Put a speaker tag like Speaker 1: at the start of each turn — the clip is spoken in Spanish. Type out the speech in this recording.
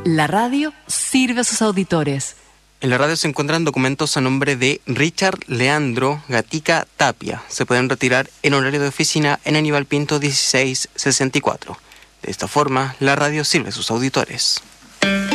Speaker 1: La radio sirve a sus auditores.
Speaker 2: En la radio se encuentran documentos a nombre de Richard Leandro Gatica Tapia. Se pueden retirar en horario de oficina en Aníbal Pinto 1664. De esta forma, la radio sirve a sus auditores.